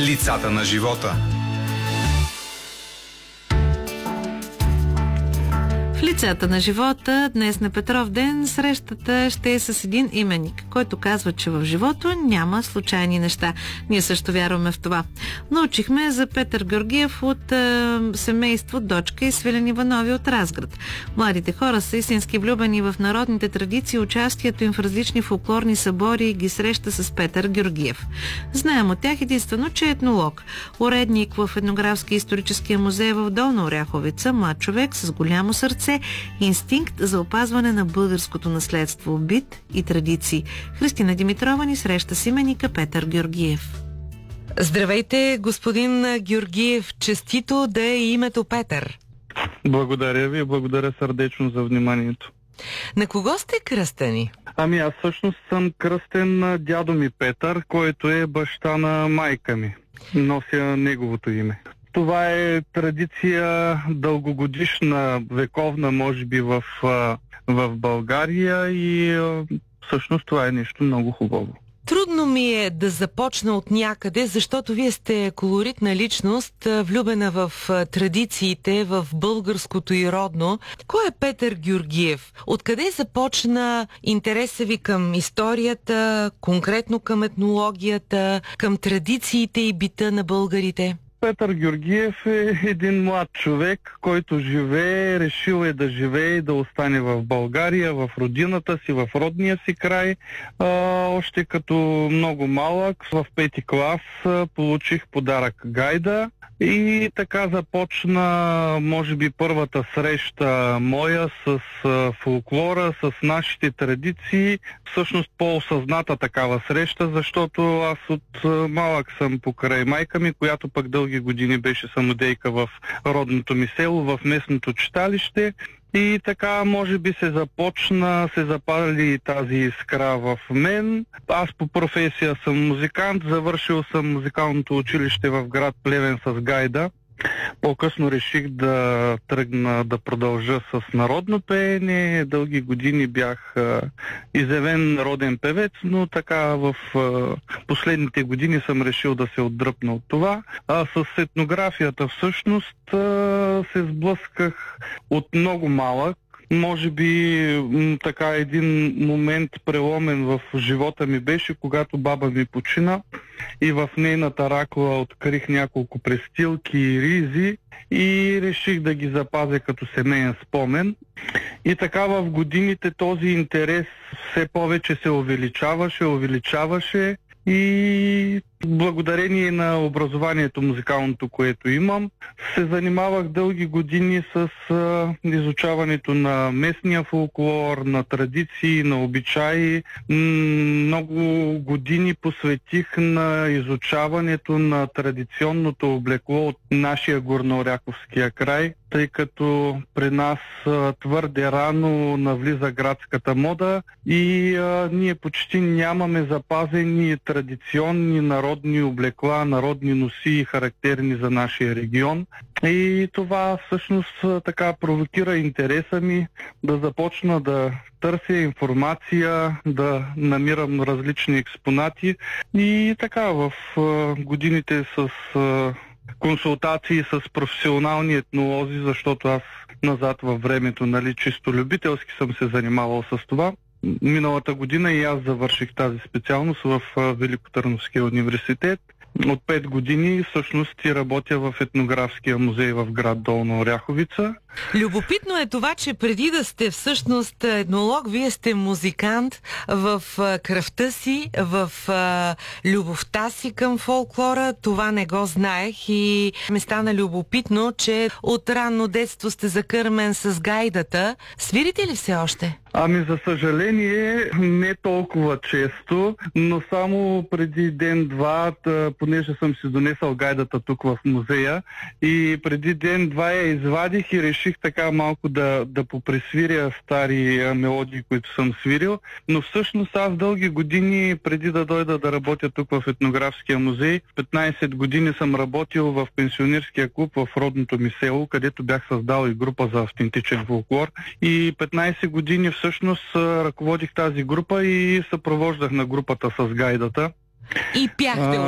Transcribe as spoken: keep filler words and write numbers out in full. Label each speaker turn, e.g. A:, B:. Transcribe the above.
A: Лицата на живота.
B: В лицата на живота днес на Петров ден срещата ще е с един именник, който казва, че в живота няма случайни неща. Ние също вярваме в това. Научихме за Петър Георгиев от е, семейство Дочка и Свилен Иванови от Разград. Младите хора са истински влюбени в народните традиции, участието им в различни фолклорни събори ги среща с Петър Георгиев. Знаем от тях единствено, че е етнолог, уредник в етнографски историческия музей в Долна Оряховица, млад човек с голямо сърце, инстинкт за опазване на българското наследство, бит и традиции. Христина Димитрова ни среща с именника Петър Георгиев. Здравейте, господин Георгиев. Честито да е името Петър.
C: Благодаря ви и благодаря сърдечно за вниманието.
B: На кого сте кръстени?
C: Ами аз всъщност съм кръстен на дядо ми Петър, който е баща на майка ми. Нося неговото име. Това е традиция дългогодишна, вековна, може би, в, в България и всъщност това е нещо много хубаво.
B: Трудно ми е да започна от някъде, защото вие сте колоритна личност, влюбена в традициите, в българското и родно. Кой е Петър Георгиев? Откъде започна интереса ви към историята, конкретно към етнологията, към традициите и бита на българите?
C: Петър Георгиев е един млад човек, който живее, решил е да живее и да остане в България, в родината си, в родния си край. А, още като много малък, в пети клас получих подарък гайда и така започна, може би, първата среща моя с фолклора, с нашите традиции. Всъщност по-осъзната такава среща, защото аз от малък съм покрай майка ми, която пък дълги години беше самодейка в родното ми село, в местното читалище. И така, може би, се започна, се запали тази искра в мен. Аз по професия съм музикант, завършил съм музикалното училище в град Плевен с гайда. По-късно реших да тръгна да продължа с народно пеене. Дълги години бях а, изявен народен певец, но така в а, последните години съм решил да се отдръпна от това. А с етнографията всъщност а, се сблъсках от много малък. Може би м- така един момент преломен в живота ми беше, когато баба ми почина и в нейната ракла открих няколко престилки и ризи и реших да ги запазя като семейен спомен. И така в годините този интерес все повече се увеличаваше, увеличаваше и благодарение на образованието музикалното, което имам, се занимавах дълги години с а, изучаването на местния фолклор, на традиции, на обичаи. М- много години посветих на изучаването на традиционното облекло от нашия горнооряховския край, тъй като при нас а, твърде рано навлиза градската мода и а, ние почти нямаме запазени традиционни народни облекла, народни носии, характерни за нашия регион. И това всъщност така провокира интереса ми да започна да търся информация, да намирам различни експонати и така в годините с консултации с професионални етнолози, защото аз назад във времето, нали, чисто любителски съм се занимавал с това. Миналата година и аз завърших тази специалност в Великотърновския университет. От пет години всъщност и работя в етнографския музей в град Долна Оряховица.
B: Любопитно е това, че преди да сте всъщност етнолог, вие сте музикант в кръвта си, в а, любовта си към фолклора. Това не го знаех и ми стана любопитно, че от ранно детство сте закърмен с гайдата. Свирите ли все още?
C: Ами за съжаление не толкова често, но само преди ден-два, понеже съм си донесъл гайдата тук в музея и преди ден-два я извадих и реших така малко да, да попресвиря стари мелодии, които съм свирил, но всъщност аз дълги години преди да дойда да работя тук в етнографския музей, петнайсет години съм работил в пенсионерския клуб в родното ми село, където бях създал и група за автентичен фолклор и петнайсет години всъщност ръководих тази група и съпровождах на групата с гайдата.
B: И пяхте
C: а,